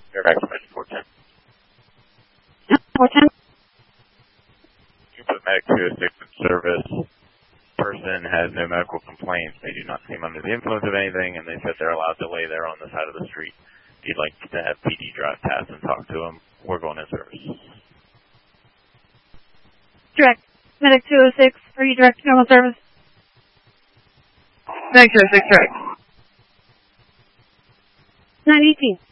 Fairfax Medic 410. 410? You put Medic 206 in service. Person has no medical complaints. They do not seem under the influence of anything, and they said they're allowed to lay there on the side of the street. If you'd like to have PD drive past and talk to them, we're going in service. Direct. Medic 206, are you direct to normal service? Medic 206, direct. 918.